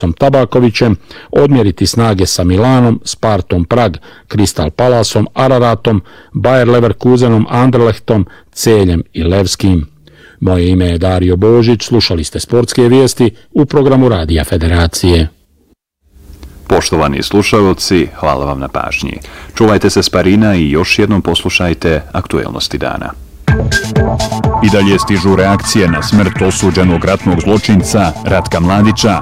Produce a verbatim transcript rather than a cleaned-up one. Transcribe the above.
Tabakovićem, odmjeriti snage sa Milanom, Spartom Prag, Kristal Palasom, Araratom, Bayer Leverkusenom, Anderlechtom, Celjem i Levskim. Moje ime je Dario Božić, slušali ste sportske vijesti u programu Radija Federacije. Poštovani slušalci, hvala vam na pažnji. Čuvajte se Sparina i još jednom poslušajte aktuelnosti dana. I dalje stižu reakcije na smrt osuđenog ratnog zločinca Ratka Mladića.